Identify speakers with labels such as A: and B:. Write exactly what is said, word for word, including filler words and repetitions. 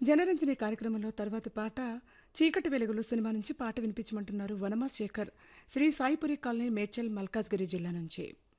A: జనరంజని కార్యక్రమంలో తర్వాత పాట చీకటి వెలుగులు సినిమా నుంచి పాట వినిపించమంటున్నారు వనమా శేఖర్ శ్రీ సాయిపురి కాలనీ మేడ్చల్ మల్కాజ్గిరి జిల్లా నుంచి.